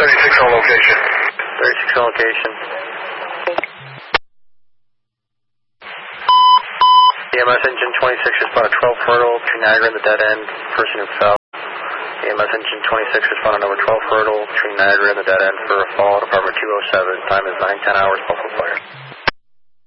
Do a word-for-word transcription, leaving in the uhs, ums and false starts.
thirty-six on location. thirty-six on location. E M S engine twenty-six responded twelve Fertile between Niagara and the dead end, person who fell. E M S engine twenty-six responded number twelve Fertile between Niagara and the dead end for a fall at apartment two oh seven. Time is nine ten hours, Buffalo Fire.